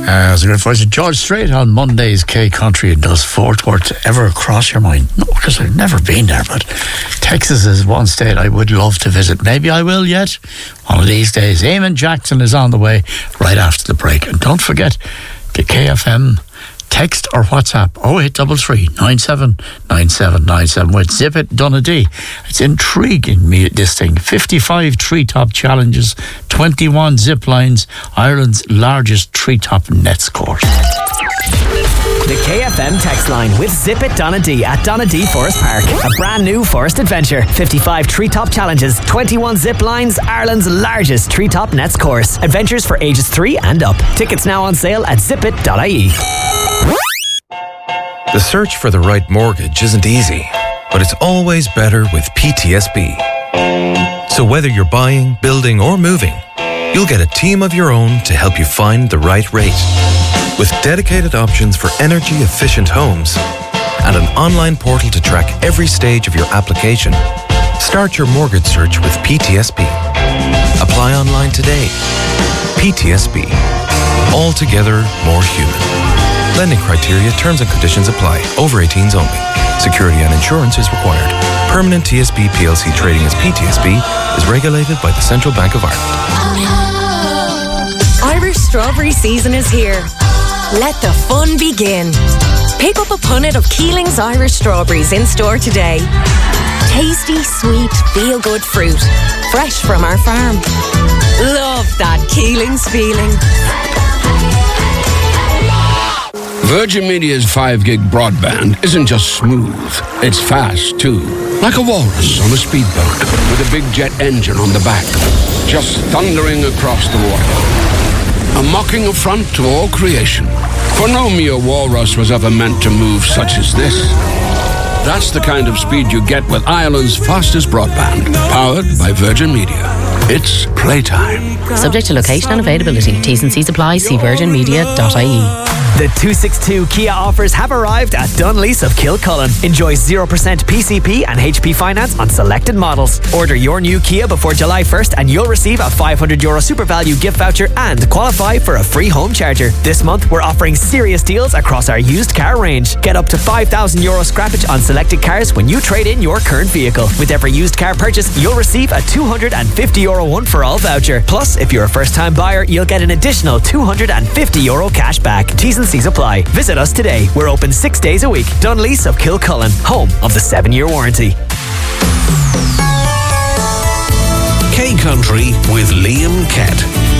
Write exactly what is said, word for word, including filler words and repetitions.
Uh, as a good voice of George Strait on Monday's K Country. And does Fort Worth ever cross your mind? No, because I've never been there, but Texas is one state I would love to visit. Maybe I will yet, one of these days. Eamon Jackson is on the way right after the break. And don't forget the K F M text or WhatsApp oh eight three three, nine seven nine seven nine seven with Zip It Donnelly. It's intriguing, me this thing. fifty-five treetop challenges, twenty-one zip lines, Ireland's largest treetop nets course. The K F M text line with Zip It Donnelly at Donnelly Forest Park. A brand new forest adventure. fifty-five treetop challenges, twenty-one zip lines, Ireland's largest treetop nets course. Adventures for ages three and up. Tickets now on sale at zip it dot I E. The search for the right mortgage isn't easy, but it's always better with P T S B. So whether you're buying, building or moving, you'll get a team of your own to help you find the right rate. With dedicated options for energy-efficient homes and an online portal to track every stage of your application, start your mortgage search with P T S B. Apply online today. P T S B. Altogether more human. Lending criteria, terms and conditions apply. Over eighteens only. Security and insurance is required. Permanent T S B P L C trading as P T S B is regulated by the Central Bank of Ireland. Irish strawberry season is here. Let the fun begin. Pick up a punnet of Keeling's Irish strawberries in store today. Tasty, sweet, feel-good fruit. Fresh from our farm. Love that Keeling's feeling. Virgin Media's five gig broadband isn't just smooth, it's fast too. Like a walrus on a speedboat with a big jet engine on the back, just thundering across the water. A mocking affront to all creation. For no mere walrus was ever meant to move such as this. That's the kind of speed you get with Ireland's fastest broadband, powered by Virgin Media. It's playtime. Subject to location and availability. T's and C's apply. See virgin media dot I E. The two sixty-two Kia offers have arrived at Dunlease of Kilcullen. Enjoy zero percent P C P and H P finance on selected models. Order your new Kia before July first and you'll receive a five hundred euro super value gift voucher and qualify for a free home charger. This month we're offering serious deals across our used car range. Get up to five thousand euro scrappage on selected cars when you trade in your current vehicle. With every used car purchase, you'll receive a two hundred fifty euro one for all voucher. Plus, if you're a first time buyer, you'll get an additional two hundred fifty euro cash back. T's and C's apply. Visit us today. We're open six days a week. Dunlease of Kilcullen, home of the seven year warranty. K Country with Liam Kett.